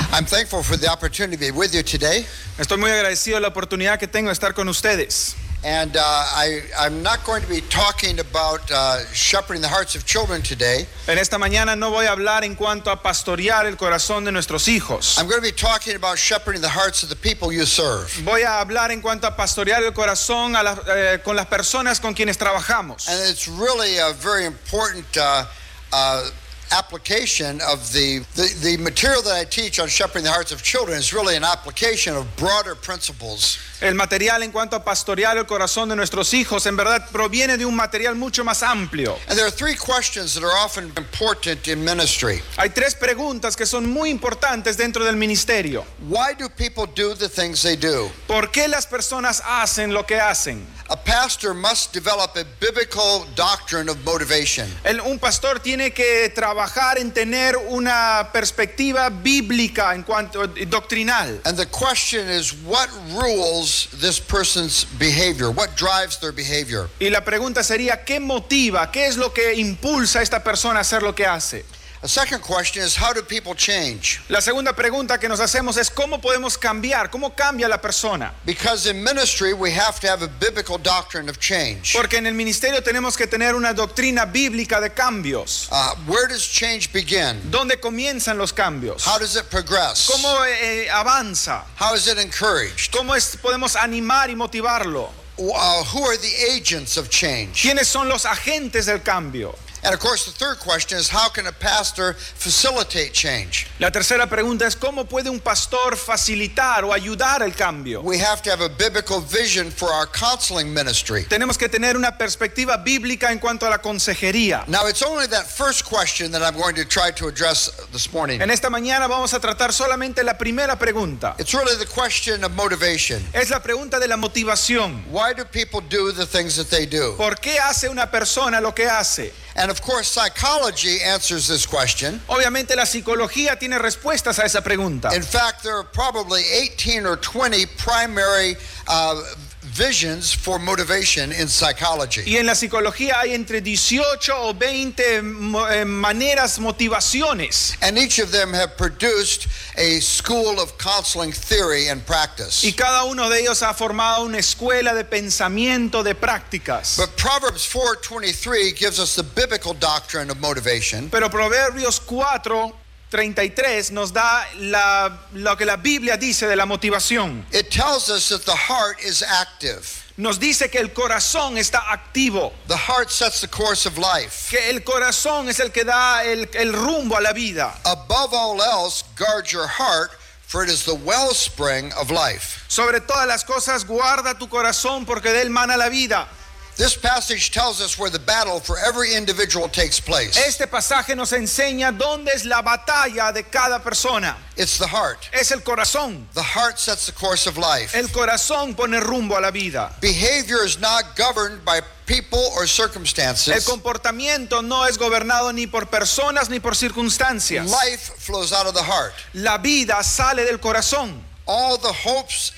I'm thankful for the opportunity to be with you today. Estoy muy agradecido de la oportunidad que tengo de estar con ustedes. And I'm not going to be talking about shepherding the hearts of children today. En esta mañana no voy a hablar en cuanto a pastorear el corazón de nuestros hijos. I'm going to be talking about shepherding the hearts of the people you serve. Voy a hablar en cuanto a pastorear el corazón con las personas con quienes trabajamos. And it's really a very important application of the material that I teach on shepherding the hearts of children is really an application of broader principles. El material en cuanto a pastorear el corazón de nuestros hijos en verdad proviene de un material mucho más amplio. And there are three questions that are often important in ministry. Hay tres preguntas que son muy importantes dentro del ministerio. Why do people do the things they do? ¿Por qué las personas hacen lo que hacen? A pastor must develop a biblical doctrine of motivation. Un pastor tiene que trabajar en tener una perspectiva bíblica en cuanto doctrinal. And the question is, what rules this person's behavior? What drives their behavior? Y la pregunta sería, ¿qué motiva? ¿Qué es lo que impulsa a esta persona a hacer lo que hace? A second question is, how do people change? La segunda pregunta que nos hacemos es, ¿cómo podemos cambiar? ¿Cómo cambia la persona? Because in ministry we have to have a biblical doctrine of change. Porque en el ministerio tenemos que tener una doctrina bíblica de cambios. Where does change begin? ¿Dónde comienzan los cambios? How does it progress? ¿Cómo avanza? How is it encouraged? ¿Cómo podemos animar y motivarlo? Who are the agents of change? ¿Quiénes son los agentes del cambio? And of course the third question is, how can a pastor facilitate change? La tercera pregunta es, ¿cómo puede un pastor facilitar o ayudar el cambio? We have to have a biblical vision for our counseling ministry. Tenemos que tener una perspectiva bíblica en cuanto a la consejería. Now it's only that first question that I'm going to try to address this morning. En esta mañana vamos a tratar solamente la primera pregunta. It's really the question of motivation. Es la pregunta de la motivación. Why do people do the things that they do? ¿Por qué hace una persona lo que hace? And of course, psychology answers this question. Obviamente la psicología tiene respuestas a esa pregunta. In fact, there are probably 18 or 20 primary visions for motivation in psychology. Y en la psicología hay entre 18 o 20 motivaciones. And each of them have produced a school of counseling theory and practice. Y cada uno de ellos ha formado una escuela de pensamiento, de prácticas. But Proverbs 4:23 gives us the biblical doctrine of motivation. Pero Proverbios 4:33 nos da lo que la Biblia dice de la motivación. It tells us that the heart is active. Nos dice que el corazón está activo. The heart sets the course of life. Que el corazón es el que da el rumbo a la vida. Above all else, guard your heart, for it is the wellspring of life. Sobre todas las cosas, guarda tu corazón porque de él mana la vida. This passage tells us where the battle for every individual takes place. Este pasaje nos enseña dónde es la batalla de cada persona. It's the heart. Es el corazón. The heart sets the course of life. El corazón pone rumbo a la vida. Behavior is not governed by people or circumstances. El comportamiento no es gobernado ni por personas ni por circunstancias. Life flows out of the heart. La vida sale del corazón. All the hopes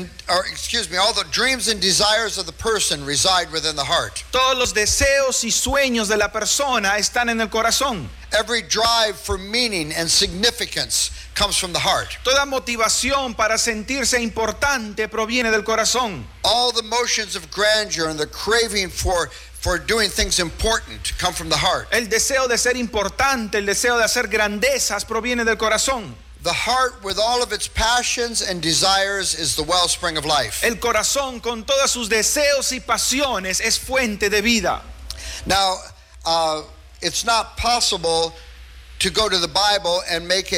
all the dreams and desires of the person reside within the heart. Todos los deseos y sueños de la persona están en el corazón. Every drive for meaning and significance comes from the heart. Toda motivación para sentirse importante proviene del corazón. All the motions of grandeur and the craving for doing things important come from the heart. El deseo de ser importante, el deseo de hacer grandezas proviene del corazón. The heart, with all of its passions and desires, is the wellspring of life. El corazón, con todos sus deseos y pasiones, es fuente de vida. Now, it's not possible to go to the Bible and make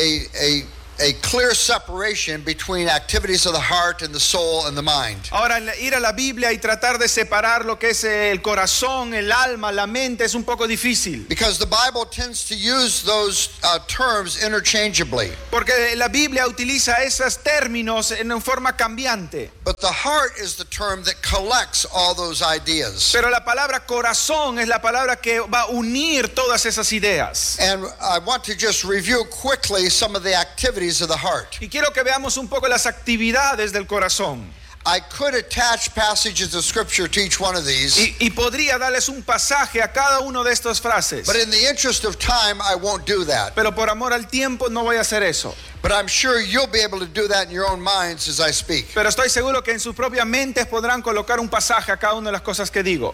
a clear separation between activities of the heart and the soul and the mind. Ahora, ir a la Biblia y tratar de separar lo que es el corazón, el alma, la mente es un poco difícil. Because the Bible tends to use those terms interchangeably. Porque la Biblia utiliza esos términos en forma cambiante. But the heart is the term that collects all those ideas. Pero la palabra corazón es la palabra que va a unir todas esas ideas. And I want to just review quickly some of the activities of the heart. Y quiero que veamos un poco las actividades del corazón. I could attach passages of scripture to each one of these, y podría darles un pasaje a cada uno de estas frases. but in the interest of time, I won't do that. Pero por amor al tiempo no voy a hacer eso. But I'm sure you'll be able to do that in your own minds as I speak. Pero estoy seguro que en sus propias mentes podrán colocar un pasaje a cada una de las cosas que digo.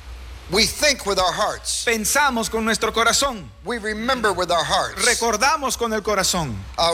We think with our hearts. Pensamos con nuestro corazón. We remember with our hearts. Recordamos con el corazón.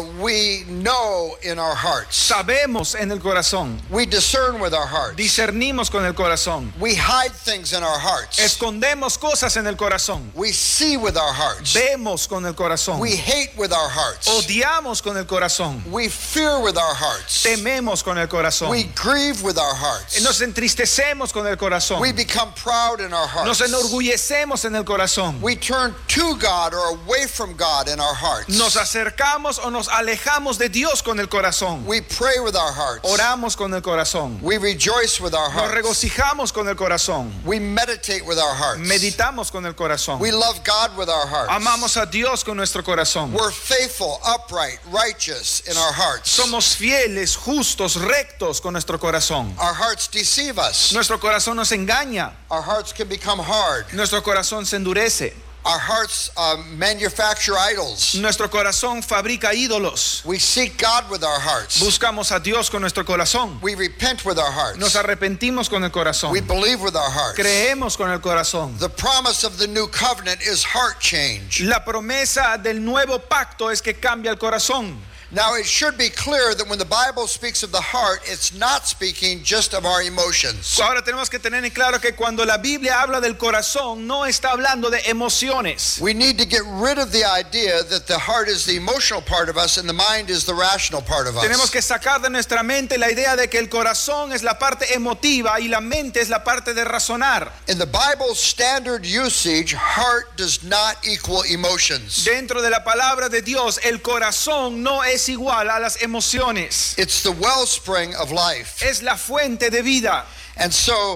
We know in our hearts. Sabemos en el corazón. We discern with our hearts. Discernimos con el corazón. We hide things in our hearts. Escondemos cosas en el corazón. We see with our hearts. Vemos con el corazón. We hate with our hearts. Odiamos con el corazón. We fear with our hearts. Tememos con el corazón. We grieve with our hearts. Nos entristecemos con el corazón. We become proud in our hearts. Nos enorgullecemos en el corazón. We turn to God or away from God in our hearts. Nos acercamos o nos alejamos de Dios con el corazón. We pray with our hearts. Oramos con el corazón. We rejoice with our Nos hearts. regocijamos con el corazón. We meditate with our hearts. Meditamos con el corazón. We love God with our hearts. Amamos a Dios con nuestro corazón. We're faithful, upright, righteous in our hearts. Somos fieles, justos, rectos con nuestro corazón. Our hearts deceive us. Nuestro corazón nos engaña. Our hearts can become hard. Nuestro corazón se endurece. Our hearts manufacture idols. Nuestro corazón fabrica ídolos. We seek God with our hearts. Buscamos a Dios con nuestro corazón. We repent with our hearts. Nos arrepentimos con el corazón. We believe with our hearts. Creemos con el corazón. The promise of the new covenant is heart change. La promesa del nuevo pacto es que cambia el corazón. Now it should be clear that when the Bible speaks of the heart, it's not speaking just of our emotions. Ahora tenemos que tener en claro que cuando la Biblia habla del corazón no está hablando de emociones. We need to get rid of the idea that the heart is the emotional part of us and the mind is the rational part of us. Tenemos que sacar de nuestra mente la idea de que el corazón es la parte emotiva y la mente es la parte de razonar. In the Bible's standard usage, heart does not equal emotions. Dentro de la palabra de Dios, el corazón no es igual a las emociones. It's the wellspring of life. Es la fuente de vida. And so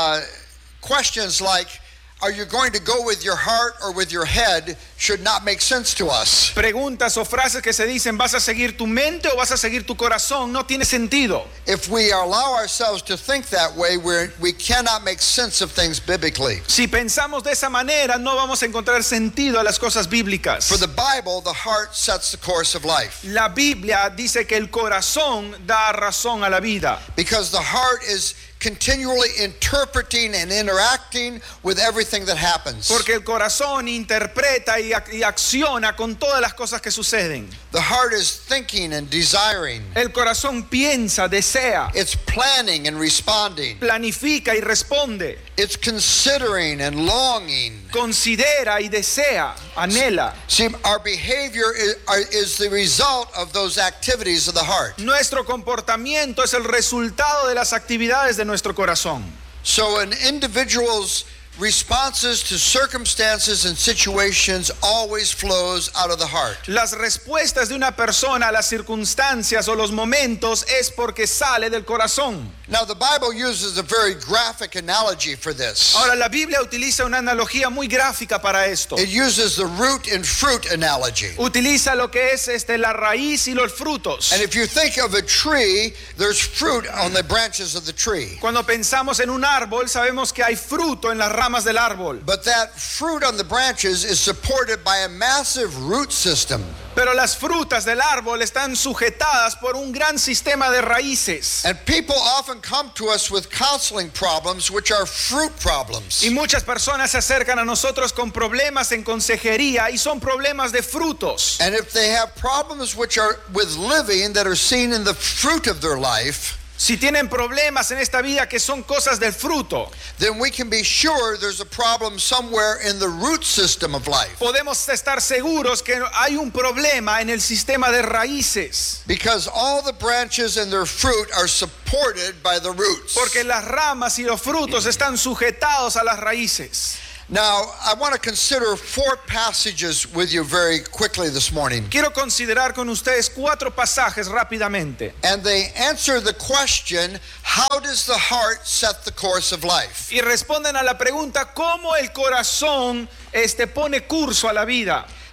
questions like, are you going to go with your heart or with your head, should not make sense to us. Preguntas o frases que se dicen, ¿vas a seguir tu mente o vas a seguir tu corazón? No tiene sentido. If we allow ourselves to think that way, we cannot make sense of things biblically. Si pensamos de esa manera, no vamos a encontrar sentido a las cosas bíblicas. For the Bible, the heart sets the course of life. La Biblia dice que el corazón da razón a la vida. Because the heart is continually interpreting and interacting with everything that happens. Porque el corazón interpreta y acciona con todas las cosas que suceden. The heart is thinking and desiring. El corazón piensa, desea, It's planning and responding. planifica y responde. It's considering and longing. Considera y desea, anhela. See, our behavior is the result of those activities of the heart. Nuestro comportamiento es el resultado de las actividades de nuestro corazón. So an individual's responses to circumstances and situations always flows out of the heart. Las respuestas de una persona a las circunstancias o los momentos es porque sale del corazón. Now the Bible uses a very graphic analogy for this. Ahora la Biblia utiliza una analogía muy gráfica para esto. It uses the root and fruit analogy. Utiliza lo que es la raíz y los frutos. And if you think of a tree, there's fruit on the branches of the tree. Cuando pensamos en un árbol, sabemos que hay fruto en las ramas del árbol. But that fruit on the branches is supported by a massive root system. Pero las frutas del árbol están sujetadas por un gran sistema de raíces. And people often come to us with counseling problems, which are fruit problems. Y muchas personas se acercan a nosotros con problemas en consejería y son problemas de frutos. And if they have problems which are with living that are seen in the fruit of their life, Si tienen problemas en esta vida que son cosas del fruto, then we can be sure there's a problem somewhere in the root system of life. podemos estar seguros que hay un problema en el sistema de raíces. Because all the branches and their fruit are supported by the roots. Porque las ramas y los frutos están sujetados a las raíces. Now, I want to consider 4 passages with you very quickly this morning. Quiero considerar con ustedes 4 pasajes rápidamente. And they answer the question, how does the heart set the course of life? Y responden a la pregunta, ¿cómo el corazón pone curso a la vida?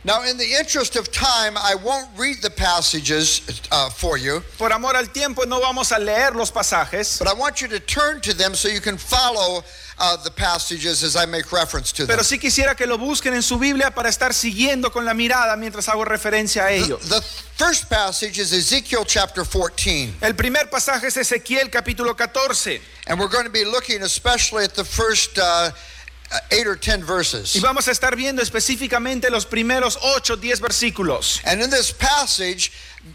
Now, in the interest of time, I won't read the passages for you, Por amor al tiempo no vamos a leer los pasajes, but I want you to turn to them so you can follow the passages as I make reference to them. pero sí quisiera que lo busquen en su Biblia para estar siguiendo con la mirada mientras hago referencia a ello. The first passage is Ezekiel chapter 14, El primer pasaje es Ezequiel capítulo 14 and we're going to be looking especially at the first 8 or 10 verses. y vamos a estar viendo específicamente los primeros 8 o 10 versículos. And in this passage,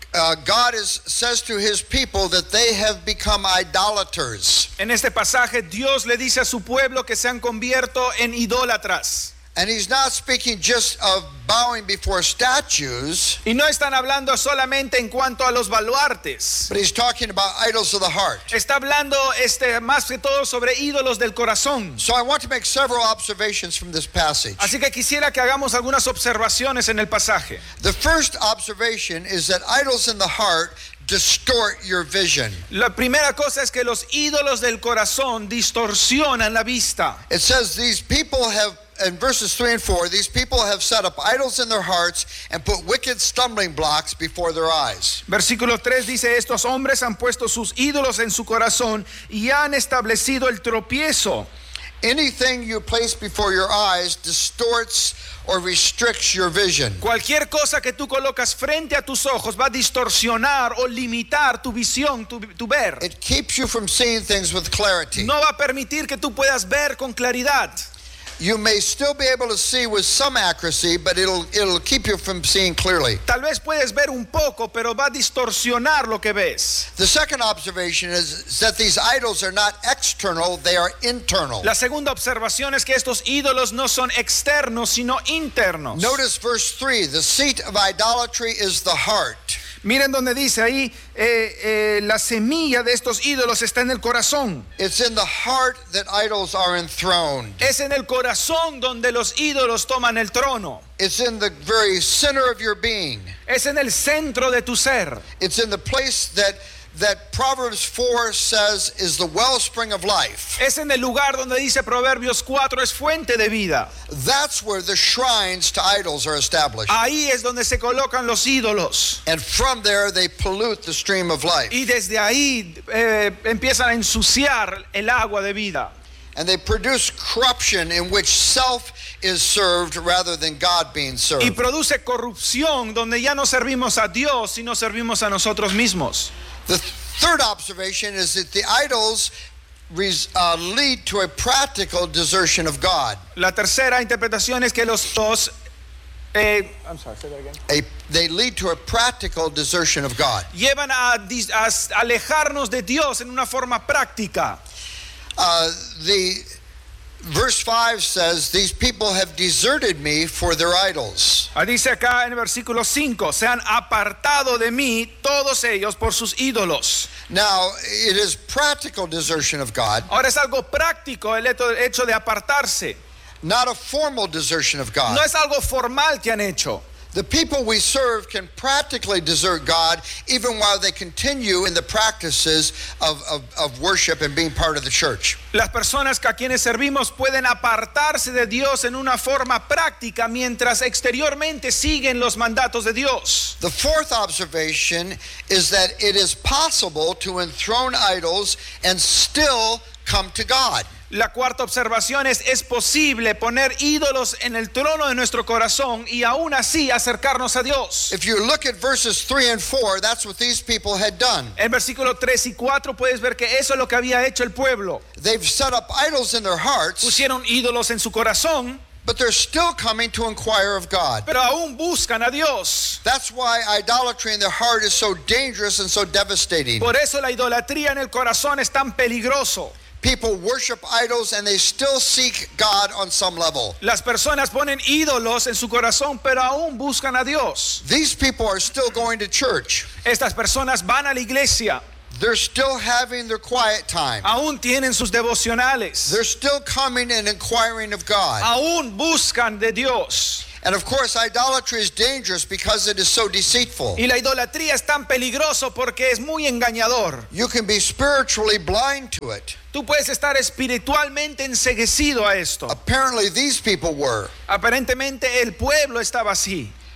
God says to his people that they have become idolaters. En este pasaje Dios le dice a su pueblo que se han convierto en idólatras. And he's not speaking just of bowing before statues, Y no están hablando solamente en cuanto a los baluartes. but he's talking about idols of the heart. Está hablando más que todo sobre ídolos del corazón. So I want to make several observations from this passage. Así que quisiera que hagamos algunas observaciones en el pasaje. The first observation is that idols in the heart distort your vision. La primera cosa es que los ídolos del corazón distorsionan la vista. It says these people have, in verses 3 and 4, these people have set up idols in their hearts and put wicked stumbling blocks before their eyes. Versículo 3 dice, estos hombres han puesto sus ídolos en su corazón y han establecido el tropiezo. Anything you place before your eyes distorts or restricts your vision. Cualquier cosa que tú colocas frente a tus ojos va a distorsionar o limitar tu visión, tu ver. It keeps you from seeing things with clarity. No va a permitir que tú puedas ver con claridad. You may still be able to see with some accuracy, but it'll keep you from seeing clearly. Tal vez puedes ver un poco, pero va a distorsionar lo que ves. The second observation is that these idols are not external, they are internal. La segunda observación es que estos ídolos no son externos, sino internos. Notice verse 3, the seat of idolatry is the heart. Miren donde dice ahí, la semilla de estos ídolos está en el corazón. It's in the heart that idols are enthroned. Es en el corazón donde los ídolos toman el trono. It's in the very center of your being. Es en el centro de tu ser. It's in the place that Proverbs 4 says is the wellspring of life. Es en el lugar donde dice Proverbios 4 es fuente de vida. That's where the shrines to idols are established. Ahí es donde se colocan los ídolos. And from there they pollute the stream of life. Y desde ahí empiezan a ensuciar el agua de vida. And they produce corruption in which self is served rather than God being Y served. produce corrupción donde ya no servimos a Dios, sino servimos a nosotros mismos. The third observation is that the idols lead to a practical desertion of God. La tercera interpretación es que los dos I'm sorry, say that again. They lead to a practical desertion of God. Llevan a alejarnos de Dios en una forma práctica. The verse 5 says, these people have deserted me for their idols. Dice acá en el versículo 5, se han apartado de mí todos ellos por sus ídolos. Now, it is practical desertion of God, Ahora es algo práctico el hecho de apartarse. not a formal desertion of God. No es algo formal que han hecho. The people we serve can practically desert God even while they continue in the practices of worship and being part of the church. Las personas a quienes servimos pueden apartarse de Dios en una forma práctica mientras exteriormente siguen los mandatos de Dios. The fourth observation is that it is possible to enthrone idols and still come to God. La cuarta observación es posible poner ídolos en el trono de nuestro corazón y aún así acercarnos a Dios. If you look at verses 3 and 4, that's what these people had done. En versículo 3 y 4 puedes ver que eso es lo que había hecho el pueblo. They've set up idols in their hearts, Pusieron ídolos en su corazón, but they're still coming to inquire of God. pero aún buscan a Dios. That's why idolatry in their heart is so dangerous and so devastating. Por eso la idolatría en el corazón es tan peligroso. People worship idols and they still seek God on some level. Las personas ponen ídolos en su corazón, pero aún buscan a Dios. These people are still going to church. Estas personas van a la iglesia, They're still having their quiet time. aún tienen sus devocionales, They're still coming and inquiring of God. aún buscan de Dios. And of course, idolatry is dangerous because it is so deceitful. Y la idolatría es tan peligroso porque es muy engañador. You can be spiritually blind to it. Tú puedes estar espiritualmente enceguecido a esto. Apparently, these people were. Aparentemente el pueblo estaba así.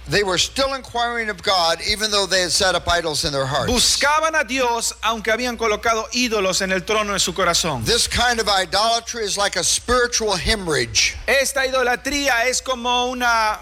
They were still inquiring of God even though they had set up idols in their hearts. Buscaban a Dios aunque habían colocado ídolos en el trono de su corazón. This kind of idolatry is like a spiritual hemorrhage. Esta idolatría es como una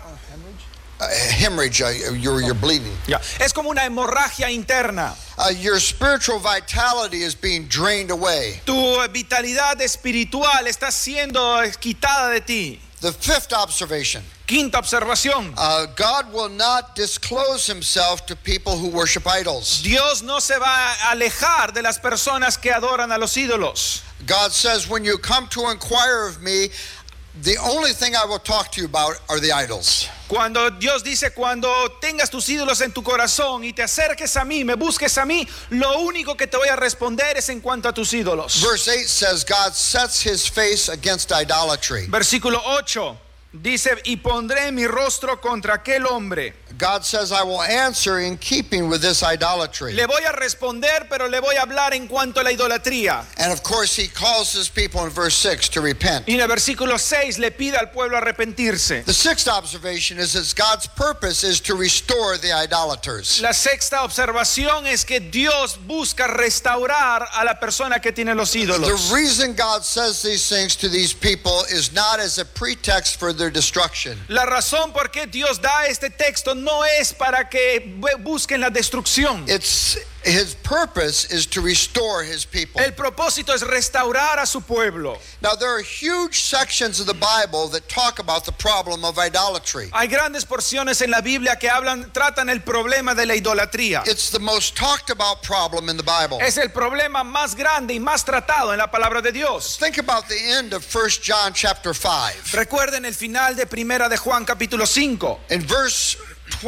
Hemorrhage, you're bleeding. es como una hemorragia interna. Your spiritual vitality is being drained away. Tu vitalidad espiritual está siendo quitada de ti. The fifth observation. Quinta observación. God will not disclose himself to people who worship idols. Dios no se va a alejar de las personas que adoran a los ídolos. God says, when you come to inquire of me, the only thing I will talk to you about are the idols. Cuando Dios dice, cuando tengas tus ídolos en tu corazón y te acerques a mí, me busques a mí, lo único que te voy a responder es en cuanto a tus ídolos. Verse 8 says, God sets his face against idolatry. Versículo 8 dice, y pondré mi rostro contra aquel hombre. God says, I will answer in keeping with this idolatry. Le voy a responder, pero le voy a hablar en cuanto a la idolatría. And of course, he calls his people in verse 6 to repent. Y en el versículo 6 le pide al pueblo arrepentirse. The sixth observation is that God's purpose is to restore the idolaters. La sexta observación es que Dios busca restaurar a la persona que tiene los ídolos. The reason God says these things to these people is not as a pretext for their destruction. La razón por qué Dios da este texto no es para que busquen la destrucción. It's his purpose is to restore his people. El propósito es restaurar a su pueblo. Now there are huge sections of the Bible that talk about the problem of idolatry. Hay grandes porciones en la Biblia que tratan el problema de la idolatría. It's the most talked about problem in the Bible. Es el problema más grande y más tratado en la palabra de Dios. Think about the end of 1 John chapter 5. Recuerden el final de Primera de Juan capítulo 5. In verse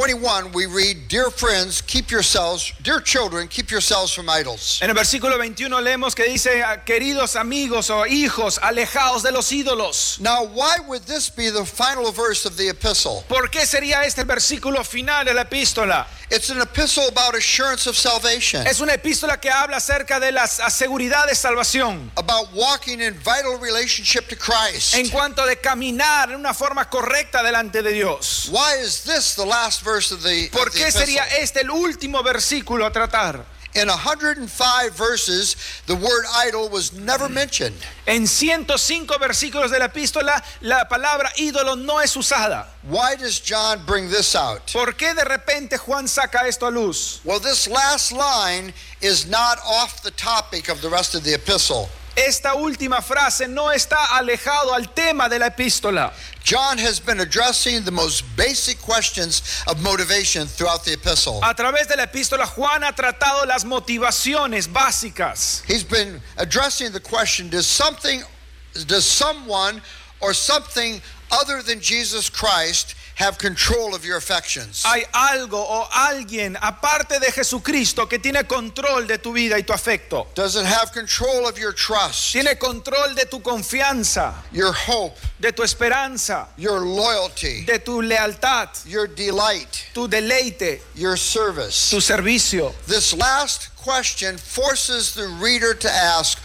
21 we read, dear friends, dear children, keep yourselves from idols. En el versículo 21 leemos que dice, queridos amigos o hijos, alejaos de los ídolos. Now why would this be the final verse of the epistle? ¿Por qué sería este el versículo final de la epístola? It's an epistle about assurance of salvation. Es una epístola que habla acerca de la seguridad de salvación. About walking in vital relationship to Christ. En cuanto de caminar en una forma correcta delante de Dios. Why is this the last verse of the ¿Por qué sería este el último versículo a tratar? In 105 verses, the word idol was never mentioned. En 105 versículos de la epístola, la palabra ídolo no es usada. Why does John bring this out? ¿Por qué de repente Juan saca esto a luz? Well, this last line is not off the topic of the rest of the epistle. Esta última frase no está alejado al tema de la epístola. John has been addressing the most basic questions of motivation throughout the epistle. A través de la epístola, Juan ha tratado las motivaciones básicas. He's been addressing the question, does someone or something other than Jesus Christ have control of your affections? Hay algo o alguien aparte de Jesucristo que tiene control de tu vida y tu afecto. Does it have control of your trust? Tiene control de tu confianza, your hope, de tu esperanza, your loyalty, de tu lealtad, your delight, tu deleite, your service. tu servicio. This last question forces the reader to ask,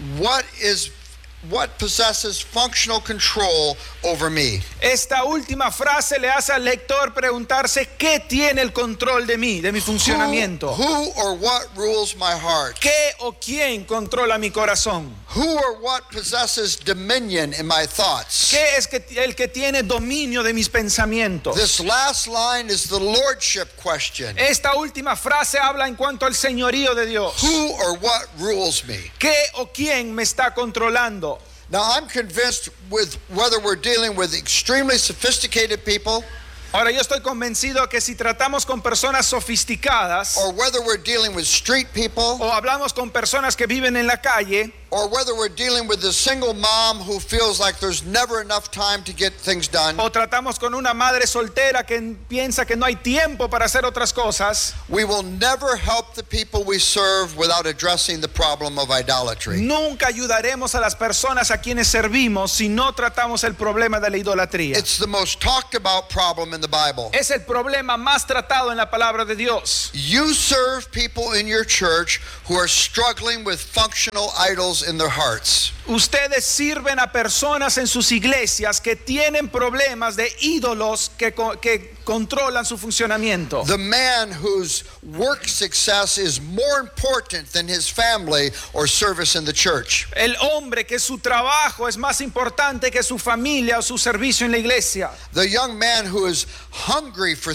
what possesses functional control over me? Esta última frase le hace al lector preguntarse qué tiene el control de mí, de mi funcionamiento. Who or what rules my heart? ¿Qué o quién controla mi corazón? Who or what possesses dominion in my thoughts? ¿Qué es el que tiene dominio de mis pensamientos? This last line is the lordship question. Esta última frase habla en cuanto al señorío de Dios. Who or what rules me? ¿Qué o quién me está controlando? Now I'm convinced with whether we're dealing with extremely sophisticated people, ahora yo estoy convencido que si tratamos con personas sofisticadas or whether we're dealing with street people, o hablamos con personas que viven en la calle, or whether we're dealing with a single mom who feels like there's never enough time to get things done, o tratamos con una madre soltera que piensa que no hay tiempo para hacer otras cosas, we will never help the people we serve without addressing the problem of idolatry. nunca ayudaremos a las personas a quienes servimos si no tratamos el problema de la idolatría. It's the most talked about problem in the Bible. Es el problema más tratado en la palabra de Dios. You serve people in your church who are struggling with functional idols in their hearts. Ustedes sirven a personas en sus iglesias que tienen problemas de ídolos que controlan su funcionamiento. The man whose work success is more important than his family or service in the church. El hombre que su trabajo es más importante que su familia o su servicio en la iglesia. The young man who is hungry for